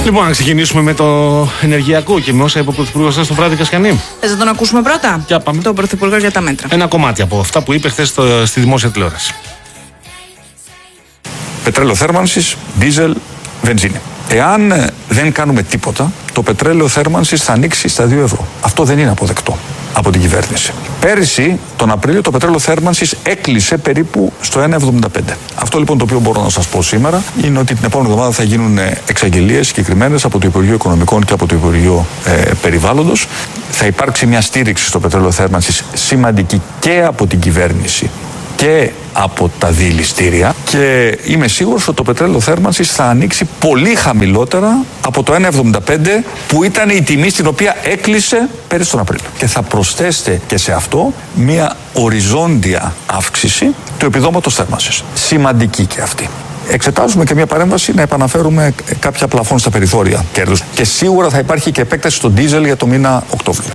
Λοιπόν, να ξεκινήσουμε με το ενεργειακό και με όσα είπε ο Πρωθυπουργός χθες το βράδυ Κασιανή. Θες να τον ακούσουμε πρώτα? Για πάμε. Τον Πρωθυπουργό για τα μέτρα. Ένα κομμάτι από αυτά που είπε χθες στη δημόσια τηλεόραση. Πετρέλαιο θέρμανσης, δίζελ, βενζίνη. Εάν δεν κάνουμε τίποτα, το πετρέλαιο θέρμανσης θα ανοίξει στα 2 ευρώ. Αυτό δεν είναι αποδεκτό από την κυβέρνηση. Πέρυσι, τον Απρίλιο, το πετρέλαιο θέρμανσης έκλεισε περίπου στο 1,75. Αυτό λοιπόν το οποίο μπορώ να σας πω σήμερα είναι ότι την επόμενη εβδομάδα θα γίνουν εξαγγελίες συγκεκριμένες από το Υπουργείο Οικονομικών και από το Υπουργείο Περιβάλλοντος. Θα υπάρξει μια στήριξη στο πετρέλαιο θέρμανσης σημαντική και από την κυβέρνηση και από τα διελιστήρια, και είμαι σίγουρος ότι το πετρέλαιο θέρμανσης θα ανοίξει πολύ χαμηλότερα από το 1,75 που ήταν η τιμή στην οποία έκλεισε πέρυσι τον Απρίλιο. Και θα προσθέσετε και σε αυτό μια οριζόντια αύξηση του επιδόματος θέρμανσης. Σημαντική και αυτή. Εξετάζουμε και μια παρέμβαση να επαναφέρουμε κάποια πλαφόν στα περιθώρια κέρδους. Και σίγουρα θα υπάρχει και επέκταση στο ντίζελ για το μήνα Οκτώβριο.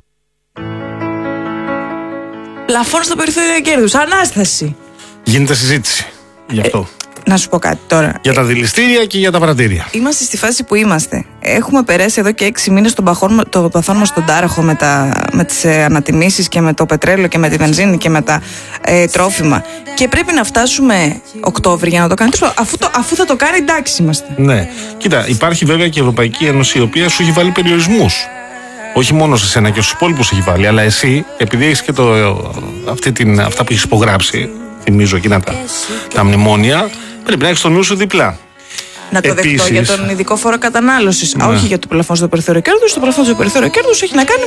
Πλαφόν στο περιθώριο κέρδους. Ανάσταση. Γίνεται συζήτηση γι' αυτό. Να σου πω κάτι τώρα. Για τα δηληστήρια και για τα πρατήρια. Είμαστε στη φάση που είμαστε. Έχουμε περάσει εδώ και 6 μήνες τον παθόν μας στον τάραχο με τις ανατιμήσεις και με το πετρέλαιο και με τη βενζίνη και με τα τρόφιμα. Και πρέπει να φτάσουμε Οκτώβρη για να το κάνει. Αφού θα το κάνει, εντάξει είμαστε. Ναι. Κοίτα, υπάρχει βέβαια και η Ευρωπαϊκή Ένωση, η οποία σου έχει βάλει περιορισμούς. Όχι μόνο σε σένα και στους υπόλοιπους έχει βάλει, αλλά εσύ, επειδή έχεις και αυτά που έχεις υπογράψει, θυμίζω εκείνα τα μνημόνια, πρέπει να έχεις το νου σου διπλά. Να το δεχτώ για τον ειδικό φόρο κατανάλωσης. Ναι. Όχι για το πλαφόν στο περιθώριο κέρδους. Το πλαφόν στο περιθώριο κέρδους έχει να κάνει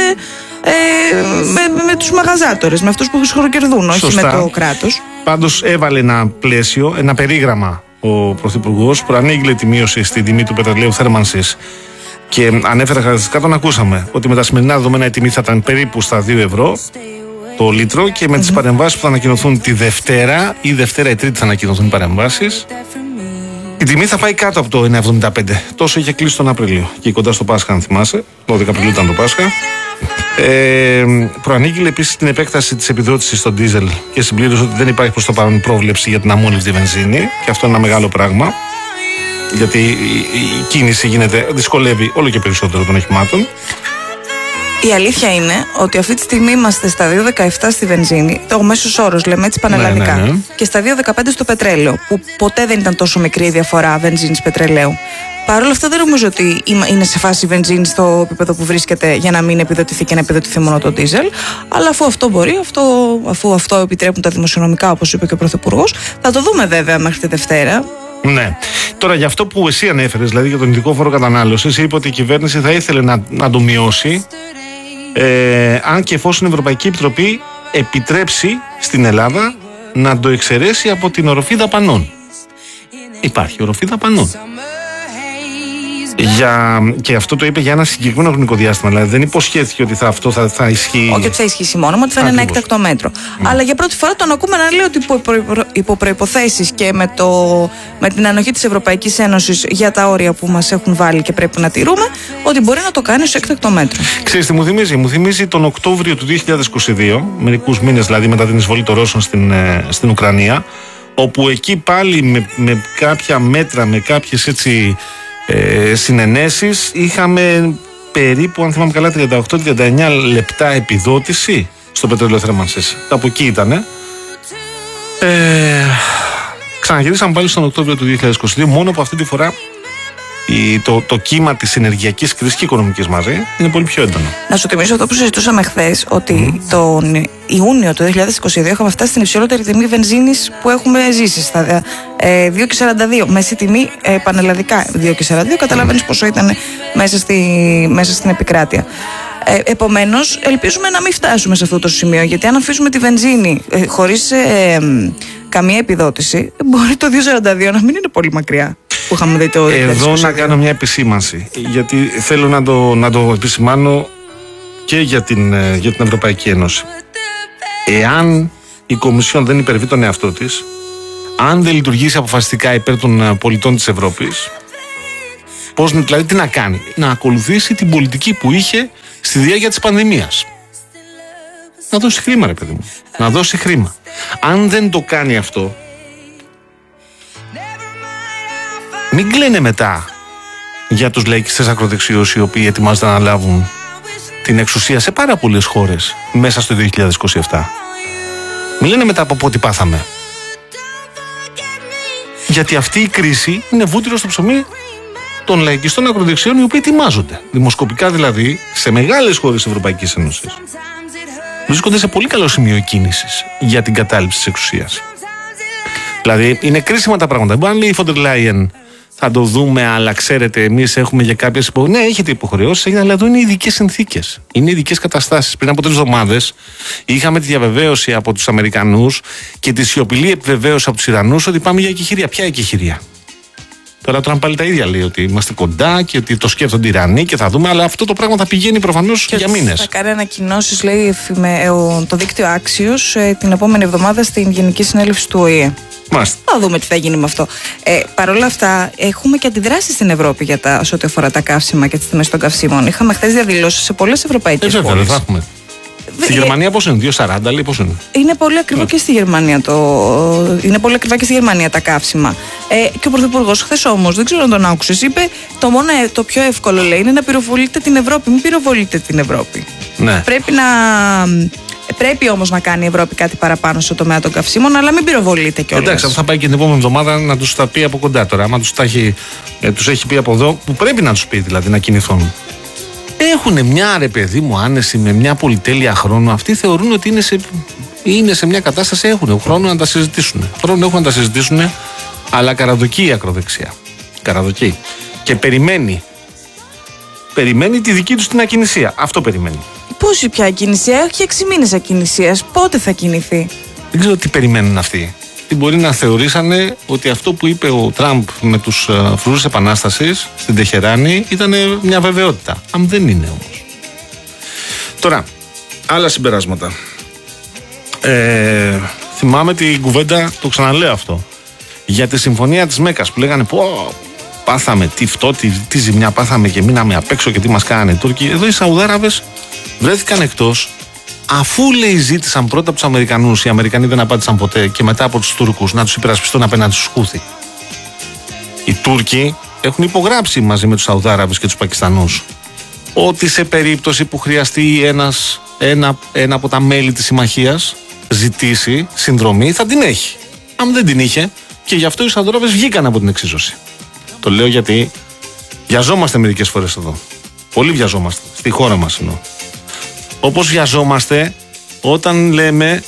με τους μαγαζάτορες, με αυτούς που χροκερδούν, όχι με το κράτος. Πάντως έβαλε ένα πλαίσιο, ένα περίγραμμα ο Πρωθυπουργός, που ανήγγειλε τη μείωση στην τιμή του πετρελαίου θέρμανσης. Και ανέφερα χαρακτηριστικά, τον ακούσαμε, ότι με τα σημερινά δεδομένα η τιμή θα ήταν περίπου στα 2 ευρώ το λίτρο, και με τις παρεμβάσεις που θα ανακοινωθούν τη Δευτέρα, ή Δευτέρα ή Τρίτη θα ανακοινωθούν οι παρεμβάσεις, η τιμή θα πάει κάτω από το 1,75. Τόσο είχε κλείσει τον Απρίλιο. Και κοντά στο Πάσχα, αν θυμάσαι, 12 Απριλίου ήταν το Πάσχα. Προανήγγειλε επίσης την επέκταση της επιδότησης στο ντίζελ και συμπλήρωσε ότι δεν υπάρχει προς το παρόν πρόβλεψη για την αμόλυβδη βενζίνη, και αυτό είναι ένα μεγάλο πράγμα. Γιατί η κίνηση δυσκολεύει όλο και περισσότερο των οχημάτων. Η αλήθεια είναι ότι αυτή τη στιγμή είμαστε στα 2,17 στη βενζίνη, το μέσος όρος, λέμε έτσι πανελλαδικά, ναι. και στα 2,15 στο πετρέλαιο, που ποτέ δεν ήταν τόσο μικρή η διαφορά βενζίνης πετρελαίου. Παρ' όλα αυτά, δεν νομίζω ότι είναι σε φάση βενζίνη στο επίπεδο που βρίσκεται για να μην επιδοτηθεί και να επιδοτηθεί μόνο το ντίζελ. Αλλά αφού αυτό μπορεί, αφού αυτό επιτρέπουν τα δημοσιονομικά, όπως είπε και ο Πρωθυπουργός, θα το δούμε βέβαια μέχρι τη Δευτέρα. Ναι. Τώρα, για αυτό που εσύ ανέφερες, δηλαδή για τον ειδικό φόρο κατανάλωσης, είπε ότι η κυβέρνηση θα ήθελε να το μειώσει, αν και εφόσον η Ευρωπαϊκή Επιτροπή επιτρέψει στην Ελλάδα να το εξαιρέσει από την οροφή δαπανών. Υπάρχει οροφή δαπανών. Και αυτό το είπε για ένα συγκεκριμένο χρονικό διάστημα. Δηλαδή δεν υποσχέθηκε ότι αυτό θα ισχύει. Όχι ότι θα ισχύσει μόνο, ότι θα είναι ένα έκτακτο μέτρο. Αλλά για πρώτη φορά τον ακούμε να λέει ότι υπό προϋποθέσεις και με την ανοχή της Ευρωπαϊκής Ένωσης για τα όρια που μας έχουν βάλει και πρέπει να τηρούμε, ότι μπορεί να το κάνει ως έκτακτο μέτρο. Ξέρεις τι μου θυμίζει? Μου θυμίζει τον Οκτώβριο του 2022, μερικούς μήνες δηλαδή μετά την εισβολή των Ρώσων στην Ουκρανία, όπου εκεί πάλι με κάποια μέτρα, με κάποιες έτσι συνενέσεις, είχαμε περίπου, αν θυμάμαι καλά, 38-39 λεπτά επιδότηση στο πετρέλαιο θέρμανσης. Από εκεί ήτανε. Ξαναγυρίσαμε πάλι στον Οκτώβριο του 2022, μόνο που αυτή τη φορά το κύμα της ενεργειακής κρίσης και οικονομικής μαζί είναι πολύ πιο έντονο. Να σου θυμίσω αυτό που συζητούσαμε χθες, ότι τον Ιούνιο του 2022 είχαμε φτάσει στην υψηλότερη τιμή βενζίνης που έχουμε ζήσει, στα 2,42. Μέση τιμή πανελλαδικά 2,42. Καταλαβαίνεις πόσο ήταν μέσα στην επικράτεια. Επομένως, ελπίζουμε να μην φτάσουμε σε αυτό το σημείο, γιατί αν αφήσουμε τη βενζίνη χωρίς καμία επιδότηση, μπορεί το 2,42 να μην είναι πολύ μακριά. Εδώ να κάνω μια επισήμανση, γιατί θέλω να το επισημάνω και για την Ευρωπαϊκή Ένωση. Εάν η Κομισιόν δεν υπερβεί τον εαυτό της, αν δεν λειτουργήσει αποφασιστικά υπέρ των πολιτών της Ευρώπης, δηλαδή τι να κάνει? Να ακολουθήσει την πολιτική που είχε στη διάρκεια της πανδημίας. Να δώσει χρήμα, ρε παιδί μου. Να δώσει χρήμα. Αν δεν το κάνει αυτό, μην κλαίνε μετά για τους λαϊκιστές ακροδεξιούς οι οποίοι ετοιμάζονται να αναλάβουν την εξουσία σε πάρα πολλές χώρες μέσα στο 2027. Μην λένε μετά από ό,τι πάθαμε. Γιατί αυτή η κρίση είναι βούτυρο στο ψωμί των λαϊκιστών ακροδεξιών οι οποίοι ετοιμάζονται. Δημοσκοπικά δηλαδή, σε μεγάλες χώρες της Ευρωπαϊκής Ένωσης, βρίσκονται σε πολύ καλό σημείο κίνησης για την κατάληψη της εξουσίας. Δηλαδή, είναι κρίσιμα τα πράγματα. Μπορεί να λέει η Φοντερ Λάιεν, θα το δούμε, αλλά ξέρετε, εμείς έχουμε για κάποιες υποχρεώσεις. Ναι, έχετε υποχρεώσεις, αλλά εδώ είναι ειδικές συνθήκες. Είναι ειδικές καταστάσεις. Πριν από 3 εβδομάδες είχαμε τη διαβεβαίωση από τους Αμερικανούς και τη σιωπηλή επιβεβαίωση από τους Ιρανούς ότι πάμε για εκεχηρία. Ποια εκεχηρία? Τώρα Τραμπ πάλι τα ίδια λέει, ότι είμαστε κοντά και ότι το σκέφτονται οι Ιρανοί και θα δούμε, αλλά αυτό το πράγμα θα πηγαίνει προφανώς για μήνες. Θα κάνει ανακοινώσεις, λέει το δίκτυο Άξιος, την επόμενη εβδομάδα στην Γενική Συνέλευση του ΟΗΕ. Μάλιστα. Θα δούμε τι θα γίνει με αυτό. Παρ' όλα αυτά, έχουμε και αντιδράσεις στην Ευρώπη σε ό,τι αφορά τα καύσιμα και τις τιμές των καυσίμων. Είχαμε χθες διαδηλώσεις σε πολλές ευρωπαϊκές πόλεις. Στη Γερμανία πώς είναι, 2,40 λέει, πώς είναι? Είναι πολύ ακριβό και στη Γερμανία είναι πολύ ακριβά και στη Γερμανία τα καύσιμα. Και ο Πρωθυπουργός χθες όμως, δεν ξέρω αν τον άκουσες, είπε το πιο εύκολο, λέει, είναι να πυροβολείτε την Ευρώπη. Μην πυροβολείτε την Ευρώπη. Ναι. Πρέπει όμως να κάνει η Ευρώπη κάτι παραπάνω στο τομέα των καυσίμων, αλλά μην πυροβολείτε κιόλας. Εντάξει, αυτό θα πάει και την επόμενη εβδομάδα να τους τα πει από κοντά τώρα. Άμα τους έχει πει από εδώ, που πρέπει να τους πει δηλαδή να κινηθούν. Έχουν μια, ρε παιδί μου, άνεση με μια πολυτέλεια χρόνου. Αυτοί θεωρούν ότι είναι σε μια κατάσταση, έχουν χρόνο να τα συζητήσουν. Χρόνο έχουν να τα συζητήσουν, αλλά καραδοκεί η ακροδεξιά. Καραδοκεί. Και περιμένει τη δική τους την ακινησία. Αυτό περιμένει. Πόση πια ακινησία? Έχει 6 μήνες ακινησίας. Πότε θα κινηθεί? Δεν ξέρω τι περιμένουν αυτοί. Τι μπορεί να θεωρήσανε ότι αυτό που είπε ο Τραμπ με τους φρουρούς επανάστασης στην Τεχεράνη ήταν μια βεβαιότητα. Αν δεν είναι όμως. Τώρα, άλλα συμπεράσματα. Θυμάμαι την κουβέντα, το ξαναλέω αυτό, για τη συμφωνία της Μέκας που λέγανε πάθαμε, τι ζημιά πάθαμε και μείναμε απ' έξω και τι μας κάνανε οι Τούρκοι. Εδώ οι Σαουδάραβες βρέθηκαν εκτός, αφού λέει ζήτησαν πρώτα από τους Αμερικανούς, οι Αμερικανοί δεν απάντησαν ποτέ, και μετά από τους Τούρκους να τους υπερασπιστούν απέναντι στους Χούθι. Οι Τούρκοι έχουν υπογράψει μαζί με τους Σαουδάραβες και τους Πακιστανούς ότι σε περίπτωση που χρειαστεί ένα από τα μέλη της συμμαχίας ζητήσει συνδρομή, θα την έχει. Αν δεν την είχε, και γι' αυτό οι Σαουδάραβες βγήκαν από την εξίσωση. Το λέω γιατί βιαζόμαστε μερικές φορές εδώ. Πολύ βιαζόμαστε. Στη χώρα μας εννοώ. Όπως βιαζόμαστε όταν λέμε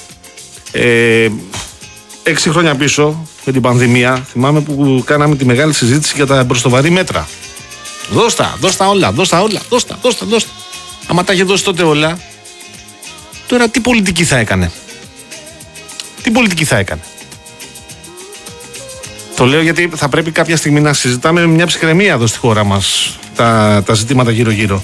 6 χρόνια πίσω με την πανδημία, θυμάμαι που κάναμε τη μεγάλη συζήτηση για τα μπροστοβαρή μέτρα. Δώστα όλα. Άμα τα είχε δώσει τότε όλα, τώρα τι πολιτική θα έκανε? Το λέω γιατί θα πρέπει κάποια στιγμή να συζητάμε με μια ψυχραιμία εδώ στη χώρα μας τα ζητήματα γύρω-γύρω.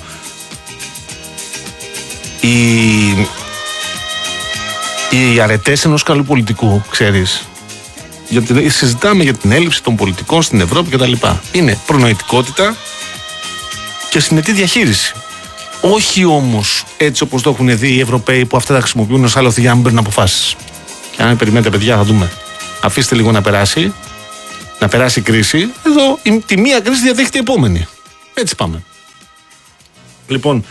Οι αρετές ενός καλού πολιτικού, ξέρεις, γιατί συζητάμε για την έλλειψη των πολιτικών στην Ευρώπη κτλ. Είναι προνοητικότητα και συνετή διαχείριση. Όχι όμως έτσι όπως το έχουν δει οι Ευρωπαίοι που αυτά τα χρησιμοποιούν ως άλοθη για να μην παίρνουν αποφάσεις. Και αν περιμένετε, παιδιά, θα δούμε. Αφήστε λίγο να περάσει η κρίση. Εδώ τη μία κρίση διαδέχεται η επόμενη. Έτσι πάμε. Λοιπόν,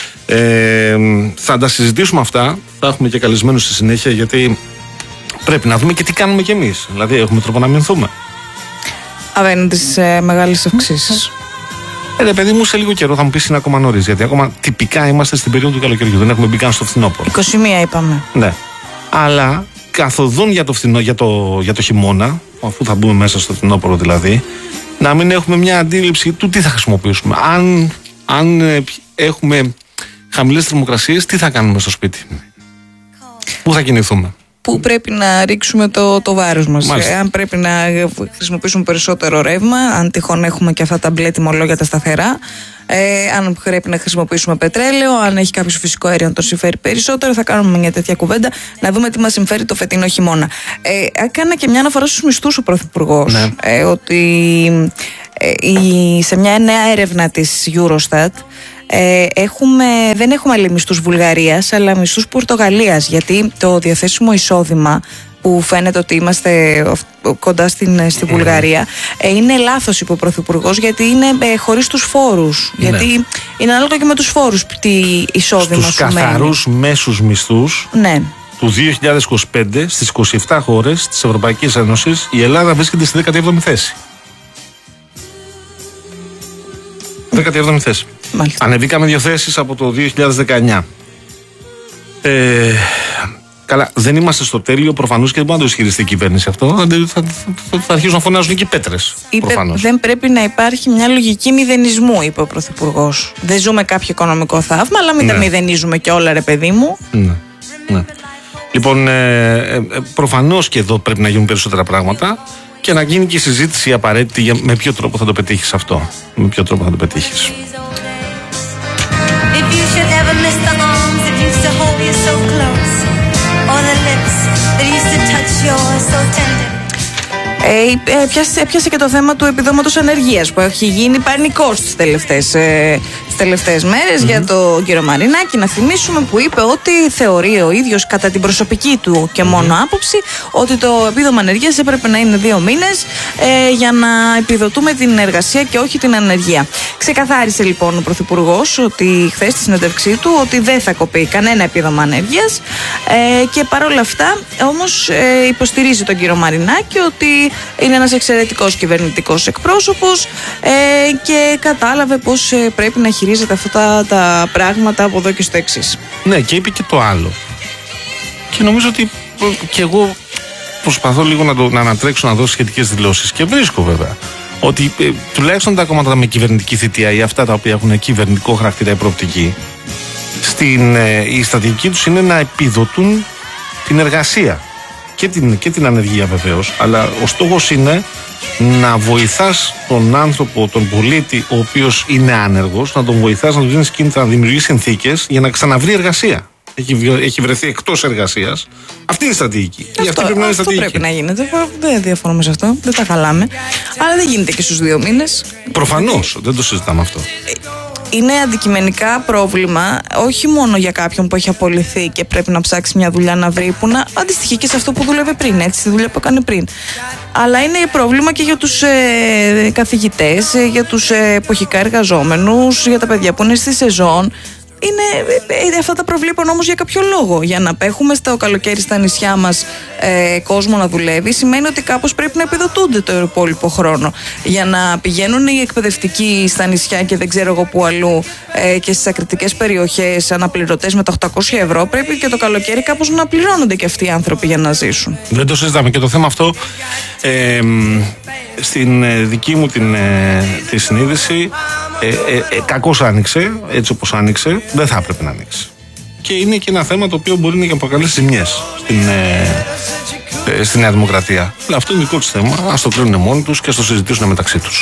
θα τα συζητήσουμε αυτά. Θα έχουμε και καλεσμένους στη συνέχεια, γιατί πρέπει να δούμε και τι κάνουμε κι εμείς. Δηλαδή, έχουμε τρόπο να μηνθούμε. Απέναντι τις μεγάλες αυξήσεις. Ρε παιδί μου, σε λίγο καιρό θα μου πεις είναι ακόμα νωρίς. Γιατί ακόμα τυπικά είμαστε στην περίοδο του καλοκαιριού. Δεν έχουμε μπει καν στο φθινόπωρο. 21 είπαμε. Ναι. Αλλά καθοδόν για το χειμώνα, αφού θα μπούμε μέσα στο φθινόπωρο δηλαδή, να μην έχουμε μια αντίληψη του τι θα χρησιμοποιήσουμε. Αν έχουμε χαμηλές θερμοκρασίες, τι θα κάνουμε στο σπίτι? Πού θα κινηθούμε? Πού πρέπει να ρίξουμε το βάρος μας? Αν πρέπει να χρησιμοποιήσουμε περισσότερο ρεύμα, αν τυχόν έχουμε και αυτά τα μπλε τιμολόγια τα σταθερά, αν πρέπει να χρησιμοποιήσουμε πετρέλαιο, αν έχει κάποιο φυσικό αέριο να το συμφέρει περισσότερο, θα κάνουμε μια τέτοια κουβέντα, να δούμε τι μας συμφέρει το φετινό χειμώνα. Έκανα και μια αναφορά στους μισθούς ο Πρωθυπουργός, ναι, ότι σε μια νέα έρευνα της Eurostat δεν έχουμε μισθούς Βουλγαρίας, αλλά μισθούς Πορτογαλίας, γιατί το διαθέσιμο εισόδημα που φαίνεται ότι είμαστε κοντά στην Βουλγαρία, είναι λάθος, είπε ο Πρωθυπουργός, γιατί είναι χωρίς τους φόρους. Ναι. Γιατί είναι ανάλογα και με τους φόρους τι εισόδημα στους σου μένει. Στους καθαρούς μέσους μισθούς, ναι, του 2025 στις 27 χώρες της Ευρωπαϊκής Ένωσης, η Ελλάδα βρίσκεται στη 17η θέση. 17η θέση. Μάλιστα. Ανεβήκαμε 2 θέσεις από το 2019. Καλά, δεν είμαστε στο τέλειο προφανώς και δεν μπορεί να το ισχυριστεί η κυβέρνηση αυτό. Θα αρχίσουν να φωνάζουν και οι πέτρες. Δεν πρέπει να υπάρχει μια λογική μηδενισμού, είπε ο Πρωθυπουργός. Δεν ζούμε κάποιο οικονομικό θαύμα, αλλά μην τα μηδενίζουμε και όλα, ρε παιδί μου. Ναι. Λοιπόν, προφανώς και εδώ πρέπει να γίνουν περισσότερα πράγματα και να γίνει και η συζήτηση απαραίτητη για με ποιο τρόπο θα το πετύχεις αυτό. Με ποιο τρόπο θα το πετύχεις. Έπιασε και το θέμα του επιδόματος ανεργίας που έχει γίνει πανικός τις τελευταίες μέρες για τον κύριο Μαρινάκη. Να θυμίσουμε, που είπε ότι θεωρεί ο ίδιος, κατά την προσωπική του και μόνο άποψη, ότι το επίδομα ανεργίας έπρεπε να είναι 2 μήνες για να επιδοτούμε την εργασία και όχι την ανεργία. Ξεκαθάρισε λοιπόν ο Πρωθυπουργός ότι χθες στη συνέντευξή του ότι δεν θα κοπεί κανένα επίδομα ανεργίας και παρόλα αυτά όμως υποστηρίζει τον κύριο Μαρινάκη ότι είναι ένας εξαιρετικός κυβερνητικός εκπρόσωπος και κατάλαβε πως πρέπει να χειρίζεται αυτά τα πράγματα από εδώ και στο εξής. Ναι, και είπε και το άλλο. Και νομίζω ότι και εγώ προσπαθώ λίγο να ανατρέξω να δώσω σχετικές δηλώσεις και βρίσκω βέβαια ότι τουλάχιστον τα κόμματα με κυβερνητική θητεία ή αυτά τα οποία έχουν κυβερνητικό χαρακτήρα ή προοπτική, η στρατηγική τους είναι να επιδοτούν την εργασία και την ανεργία βεβαίως, αλλά ο στόχος είναι να βοηθάς τον άνθρωπο, τον πολίτη ο οποίος είναι άνεργος, να τον βοηθάς, να του δίνεις κίνητρα, να δημιουργείς συνθήκες για να ξαναβρει εργασία. Έχει βρεθεί εκτός εργασίας. Αυτή είναι η στρατηγική. Αυτό πρέπει να γίνεται. Δεν διαφωνούμε σε αυτό. Δεν τα χαλάμε. Αλλά δεν γίνεται και στους 2 μήνες. Προφανώς. Δεν το συζητάμε αυτό. Είναι αντικειμενικά πρόβλημα, όχι μόνο για κάποιον που έχει απολυθεί και πρέπει να ψάξει μια δουλειά να βρει, που να αντιστοιχεί και σε αυτό που δούλευε πριν, έτσι, στη δουλειά που έκανε πριν. Αλλά είναι πρόβλημα και για τους καθηγητές, για τους εποχικά εργαζόμενους, για τα παιδιά που είναι στη σεζόν. Είναι αυτά τα προβλέπουν όμως για κάποιο λόγο. Για να απέχουμε στο καλοκαίρι στα νησιά μας κόσμο να δουλεύει, σημαίνει ότι κάπως πρέπει να επιδοτούνται το υπόλοιπο χρόνο. Για να πηγαίνουν οι εκπαιδευτικοί στα νησιά και δεν ξέρω εγώ που αλλού και στις ακριτικές περιοχές αναπληρωτές με τα 800 ευρώ, πρέπει και το καλοκαίρι κάπως να πληρώνονται και αυτοί οι άνθρωποι για να ζήσουν. Δεν το συζητάμε και το θέμα αυτό. Στην δική μου τη συνείδηση, κακώς άνοιξε, έτσι όπως άνοιξε, δεν θα έπρεπε να ανοίξει. Και είναι και ένα θέμα το οποίο μπορεί να προκαλέσει ζημιές στη Νέα Δημοκρατία. Αλλά αυτό είναι δικό τους θέμα, ας το κρίνουν μόνοι τους και ας το συζητήσουν μεταξύ τους.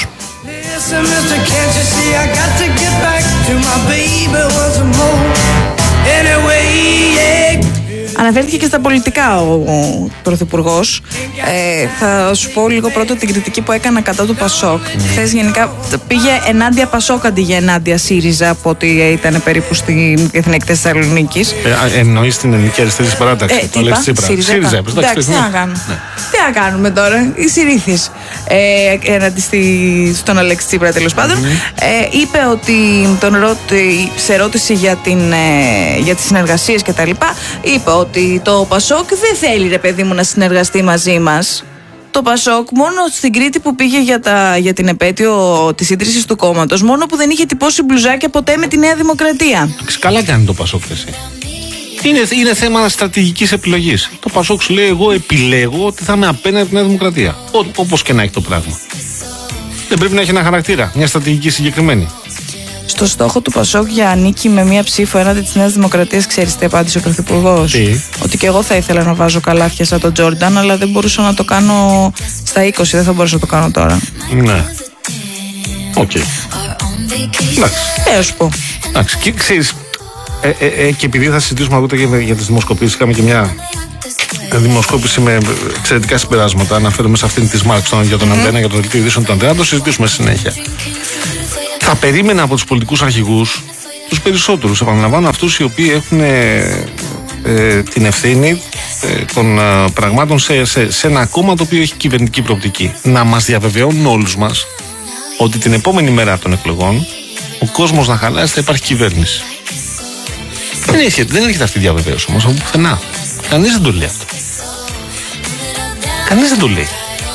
Αναφέρθηκε και στα πολιτικά ο Πρωθυπουργός. Θα σου πω λίγο πρώτα την κριτική που έκανα κατά του Πασόκ. Χθες γενικά πήγε ενάντια Πασόκ αντί για ενάντια ΣΥΡΙΖΑ, από ό,τι ήταν περίπου στην Διεθνή Έκθεση Θεσσαλονίκης. Εννοείς την Ελληνική Αριστερή Συμπαράταξη. Τι είπα, ΣΥΡΙΖΑ. Εντάξει, τι να κάνουμε. Τι να κάνουμε τώρα, οι συνήθεις εναντί στον Αλέξη Τσίπρα, τέλος πάντων. Είπε ότι σε ερώτηση για τις συνεργασίες κτλ. Είπε ότι το Πασόκ δεν θέλει, ρε παιδί μου, να συνεργαστεί μαζί μας. Το Πασόκ μόνο στην Κρήτη που πήγε για την επέτειο της ίδρυσης του κόμματος, μόνο που δεν είχε τυπώσει μπλουζάκια ποτέ με τη Νέα Δημοκρατία. Καλά κάνει το Πασόκ εσύ. Είναι θέμα στρατηγικής επιλογής. Το Πασόκ σου λέει: εγώ επιλέγω ότι θα είμαι απέναντι από τη Νέα Δημοκρατία. Όπως και να έχει το πράγμα. Δεν πρέπει να έχει ένα χαρακτήρα, μια στρατηγική συγκεκριμένη. Στο στόχο του Πασόκ για νίκη με μία ψήφο έναντι της Νέας Δημοκρατίας, ξέρεις τι απάντησε ο Πρωθυπουργός? Ότι και εγώ θα ήθελα να βάζω καλάθια σαν τον Τζόρνταν, αλλά δεν μπορούσα να το κάνω στα 20, δεν θα μπορούσα να το κάνω τώρα. Ναι. Οκ. Εντάξει. Σου πω. Εντάξει. Και ξέρεις, και επειδή θα συζητήσουμε αργότερα για τις δημοσκοπήσεις, είχαμε και μια δημοσκόπηση με εξαιρετικά συμπεράσματα. Αναφέρομαι σε αυτήν της Μάρξ για τον Αντένα, για το δελτίο ειδήσεων του Αντένα, το συζητήσουμε συνέχεια. Θα περίμενα από τους πολιτικούς αρχηγούς, τους περισσότερους, επαναλαμβάνω, αυτούς οι οποίοι έχουν την ευθύνη των πραγμάτων σε ένα κόμμα το οποίο έχει κυβερνητική προοπτική. Να μας διαβεβαιώνουν όλους μας ότι την επόμενη μέρα των εκλογών ο κόσμος να χαλάσει, θα υπάρχει κυβέρνηση. Δεν έρχεται αυτή η διαβεβαίωση όμως από πουθενά. Κανείς δεν το λέει αυτό. Κανείς δεν το λέει.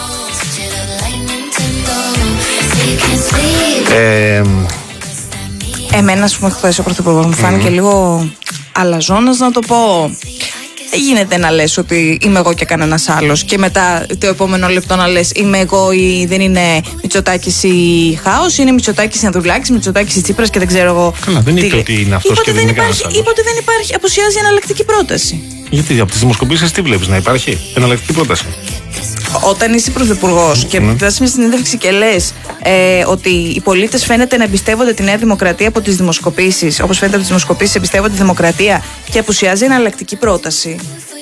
Εμένα, ας πούμε, χθες ο Πρωθυπουργός μου φάνηκε λίγο αλαζόνας, να το πω. Δεν γίνεται να λες ότι είμαι εγώ και κανένας άλλος και μετά το επόμενο λεπτό να λες είμαι εγώ ή δεν είναι Μητσοτάκης ή Χάος, είναι Μητσοτάκης ή Ανδρουλάκης, Μητσοτάκης ή Τσίπρας και δεν ξέρω εγώ. Καλά, δεν είπε ότι είναι αυτός και δεν είναι κανένας άλλος. Είπε ότι δεν υπάρχει, απουσιάζει εναλλακτική πρόταση. Γιατί από τις δημοσκοπήσεις τι βλέπεις, να υπάρχει εναλλακτική πρόταση? Όταν είσαι πρωθυπουργός και πας μια συνέντευξη και λες ότι οι πολίτες φαίνεται να εμπιστεύονται τη Νέα Δημοκρατία από τις δημοσκοπήσεις, όπως φαίνεται από τις δημοσκοπήσεις εμπιστεύονται τη Δημοκρατία και απουσιάζει εναλλακτική πρόταση.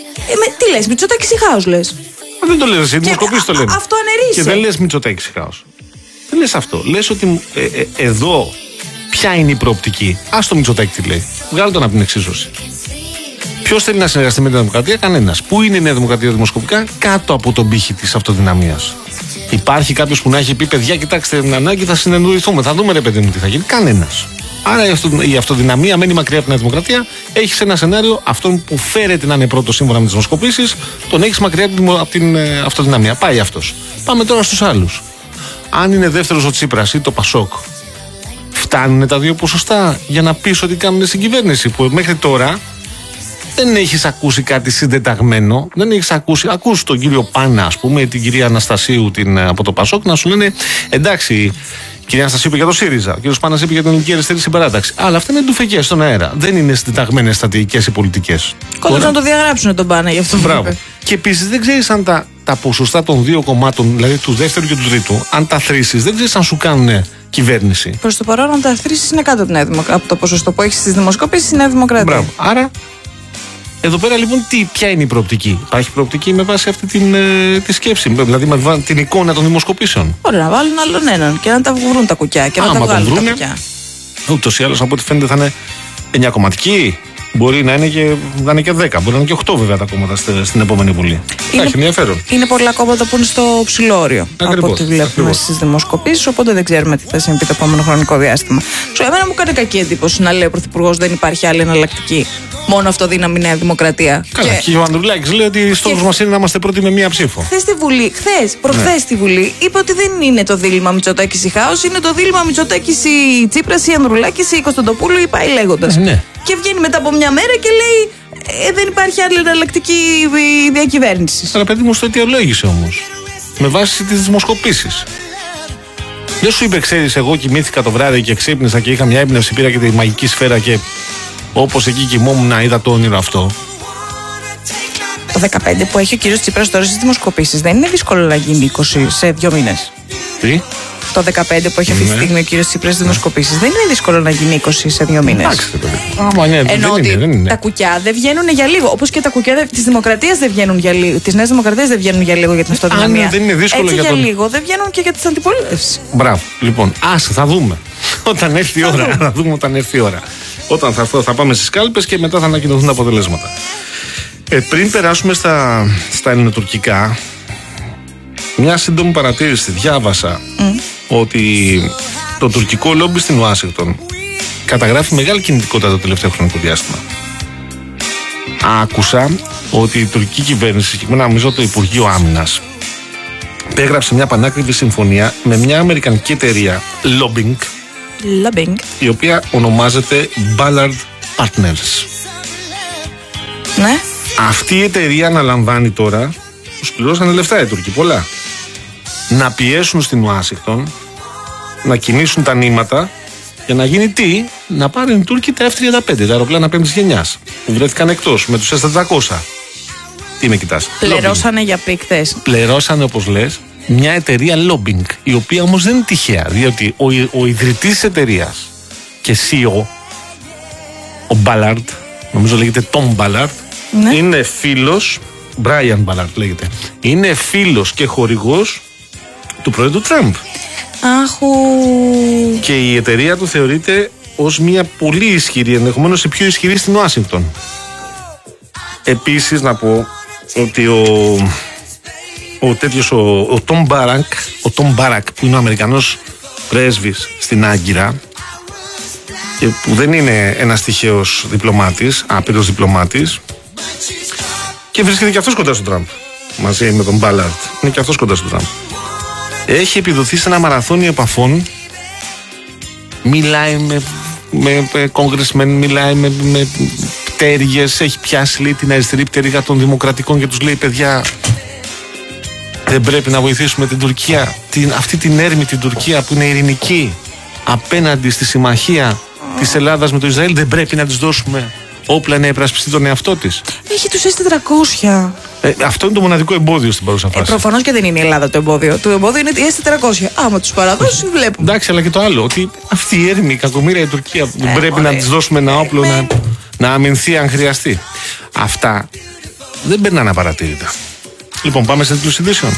Τι λες, Μητσοτάκης ή Χάος λες? Δεν το λες, οι δημοσκοπήσεις το λένε. Αυτό αναιρείσαι. Και δεν λες Μητσοτάκης ή Χάος. Δεν λες αυτό. Λες ότι εδώ ποια είναι η προοπτική. Ας το Μητσοτάκη τι λέει. Βγάλω τον από την εξίσωση. Ποιος θέλει να συνεργαστεί με τη Δημοκρατία? Κανένας. Πού είναι η Νέα Δημοκρατία δημοσκοπικά? Κάτω από τον πύχη της αυτοδυναμίας. Υπάρχει κάποιος που να έχει πει: παιδιά, κοιτάξτε την ανάγκη, θα συνεννοηθούμε, θα δούμε ρε παιδί μου τι θα γίνει? Κανένας. Άρα η αυτοδυναμία μένει μακριά από την Νέα Δημοκρατία. Έχει ένα σενάριο, αυτόν που φέρεται να είναι πρώτο σύμφωνα με τις δημοσκοπήσεις, τον έχει μακριά από την αυτοδυναμία. Πάει αυτός. Πάμε τώρα στους άλλους. Αν είναι δεύτερος ο Τσίπρας ή το Πασόκ, φτάνουν τα δύο ποσοστά για να πεις ότι κάνουν συγκυβέρνηση? Που μέχρι τώρα δεν έχεις ακούσει κάτι συντεταγμένο, δεν έχεις ακούσει τον κύριο Πάνα, ας πούμε, ή την κυρία Αναστασίου από το Πασόκ να σου λένε εντάξει, η κυρία Αναστασίου είπε για το ΣΥΡΙΖΑ, ο κύριος Πάνας είπε για την Ελληνική Αριστερή Συμπαράταξη. Αλλά αυτά είναι ντουφεκές στον αέρα. Δεν είναι συντεταγμένες στρατηγικές ή πολιτικές. Κόντως να το διαγράψουν τον Πάνα, γι' αυτό μπράβο. Και επίσης δεν ξέρεις αν τα ποσοστά των δύο κομμάτων, δηλαδή του δεύτερου και του τρίτου, αν τα θρήσεις, δεν ξέρεις αν σου κάνουν κυβέρνηση. Προς το παρόν, αν τα θρήσεις είναι κάτω από το ποσοστό που έχει στις δημοσκοπήσεις η Νέα Δημοκρατία. Μπράβο. Άρα. Εδώ πέρα λοιπόν ποια είναι η προοπτική? Υπάρχει προοπτική με βάση αυτή τη σκέψη, δηλαδή με βάση την εικόνα των δημοσκοπήσεων? Μπορεί να βάλουν άλλον έναν και να τα βρουν τα κουκιά και να τα βγάλουν τα κουκιά. Ούτως ή άλλως από ό,τι φαίνεται θα είναι 9 κομματικοί. Μπορεί να είναι και 10, μπορεί να είναι και 8 βέβαια τα κόμματα στην επόμενη Βουλή. Θα έχει ενδιαφέρον. Είναι πολλά κόμματα που είναι στο ψηλόριο από ό,τι βλέπουμε στις δημοσκοπήσεις, οπότε δεν ξέρουμε τι θα συμβεί το επόμενο χρονικό διάστημα. Εμένα μου κάνει κακή εντύπωση να λέει ο Πρωθυπουργός δεν υπάρχει άλλη εναλλακτική. Μόνο αυτοδύναμη Νέα Δημοκρατία. Καλά, και ο Ανδρουλάκης λέει ότι στόχος μας είναι να είμαστε πρώτοι με μία ψήφο. Προχθές στη Βουλή, είπε ότι δεν είναι το δίλημμα Μητσοτάκης ή Χάος, είναι το δίλημμα Μητσοτάκης ή Τσίπρας ή Ανδρουλάκης ή Κωνσταντοπούλου ή πάει λέγοντας. Ναι. Και βγαίνει μετά από μια μέρα και λέει δεν υπάρχει άλλη εναλλακτική διακυβέρνηση. Αλλά παιδί μου, στο αιτιολόγησε όμως. Με βάση τις δημοσκοπήσεις. Δεν σου είπε, ξέρεις, εγώ κοιμήθηκα το βράδυ και ξύπνησα και είχα μια έμπνευση, πήρα και τη μαγική σφαίρα και όπως εκεί κοιμόμουν είδα το όνειρο αυτό. Το 15 που έχει ο κύριος Τσίπρας τώρα στις δημοσκοπήσεις δεν είναι δύσκολο να γίνει 20 σε 2 μήνες. Τι? Το 15 που έχει αυτή τη στιγμή ο κύριος Τσίπρας στις δημοσκοπήσεις δεν είναι δύσκολο να γίνει 20 σε 2 μήνες. Εντάξει, ενώ ότι τα κουκιά δεν βγαίνουν για λίγο. Όπως και τα κουκιά της Δημοκρατίας δεν βγαίνουν για λίγο. Της Νέας Δημοκρατίας δεν βγαίνουν για λίγο για την αυτοδυναμία. Δεν είναι δύσκολο. Έτσι για λίγο δεν βγαίνουν και για τις αντιπολίτευση. Μπράβο. Λοιπόν, θα δούμε. Όταν έρθει η ώρα. Θα δούμε όταν έρθει η ώρα. Όταν θα πάμε στις κάλπες και μετά θα ανακοινωθούν τα αποτελέσματα. Πριν περάσουμε στα ελληνοτουρκικά, μια σύντομη παρατήρηση. Διάβασα ότι το τουρκικό λόμπι στην Ουάσιγκτον καταγράφει μεγάλη κινητικότητα το τελευταίο χρονικό διάστημα. Άκουσα ότι η τουρκική κυβέρνηση, συγκεκριμένα νομίζω το Υπουργείο Άμυνας, υπέγραψε μια πανάκριβη συμφωνία με μια αμερικανική εταιρεία lobbying, η οποία ονομάζεται Ballard Partners. Ναι. Αυτή η εταιρεία αναλαμβάνει τώρα, τους πληρώσανε λεφτά οι Τούρκοι, πολλά, να πιέσουν στην Ουάσιγκτον, να κινήσουν τα νήματα για να γίνει τι? Να πάρουν οι Τούρκοι τα F-35, τα αεροπλάνα 5ης γενιάς, που βρέθηκαν εκτός με τους S-400. Τι με κοιτάς? Πληρώσανε για πίκτες. Πληρώσανε, όπως λες, μια εταιρεία lobbying, η οποία όμως δεν είναι τυχαία, διότι ο ιδρυτής της εταιρείας και CEO, ο Ballard, νομίζω λέγεται Tom Ballard, ναι, είναι φίλος, Brian Ballard λέγεται, είναι φίλος και χορηγός του πρόεδρου Τραμπ. Αχου. Και η εταιρεία του θεωρείται ως μια πολύ ισχυρή, ενδεχομένως η πιο ισχυρή στην Ουάσιγκτον. Επίσης να πω ότι ο Τόμ Μπάρακ, που είναι ο Αμερικανός πρέσβης στην Άγκυρα και που δεν είναι ένας τυχαίος διπλωμάτης, άπειρος διπλωμάτης, και βρίσκεται και αυτός κοντά στον Τραμπ μαζί με τον Μπάλαρτ, είναι και αυτός κοντά στον Τραμπ, έχει επιδοθεί σε ένα μαραθώνιο επαφών. Μιλάει με congressmen, μιλάει με πτέρυγες, έχει πιάσει, λέει, την αριστερή πτέρυγα των δημοκρατικών και τους λέει: παιδιά, δεν πρέπει να βοηθήσουμε την Τουρκία, αυτή την έρμη την Τουρκία που είναι ειρηνική απέναντι στη συμμαχία της Ελλάδας με το Ισραήλ, δεν πρέπει να της δώσουμε όπλα να υπερασπιστεί τον εαυτό της. Έχει τους S-400. Αυτό είναι το μοναδικό εμπόδιο στην παρούσα φάση. Προφανώς και δεν είναι η Ελλάδα το εμπόδιο. Το εμπόδιο είναι οι S-400. Άμα τους παραδώσει, βλέπουμε. Εντάξει, αλλά και το άλλο, ότι αυτή η έρμη, η κακομοίρια η Τουρκία, πρέπει να της δώσουμε ένα όπλο να αμυνθεί αν χρειαστεί. Αυτά δεν περνάνε απαρατήρητα. Λοιπόν, πάμε σε τίτλους ειδήσεων.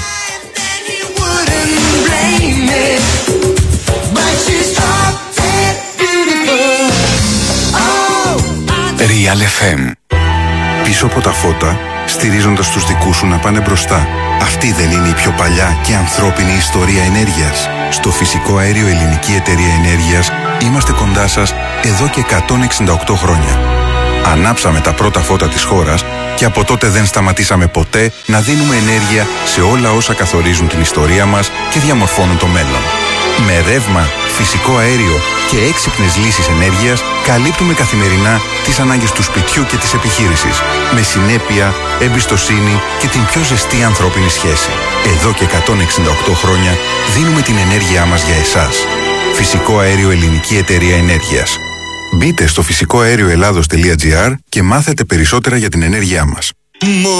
Real FM. Πίσω από τα φώτα, στηρίζοντας τους δικούς σου να πάνε μπροστά. Αυτή δεν είναι η πιο παλιά και ανθρώπινη ιστορία ενέργειας? Στο Φυσικό Αέριο Ελληνική Εταιρεία Ενέργειας είμαστε κοντά σας εδώ και 168 χρόνια. Ανάψαμε τα πρώτα φώτα της χώρας και από τότε δεν σταματήσαμε ποτέ να δίνουμε ενέργεια σε όλα όσα καθορίζουν την ιστορία μας και διαμορφώνουν το μέλλον. Με ρεύμα, φυσικό αέριο και έξυπνες λύσεις ενέργειας καλύπτουμε καθημερινά τις ανάγκες του σπιτιού και της επιχείρησης, με συνέπεια, εμπιστοσύνη και την πιο ζεστή ανθρώπινη σχέση. Εδώ και 168 χρόνια δίνουμε την ενέργειά μας για εσάς. Φυσικό Αέριο Ελληνική Εταιρεία Ενέργειας. Μπείτε στο φυσικοαέρioελλάδος.gr και μάθετε περισσότερα για την ενέργειά μας.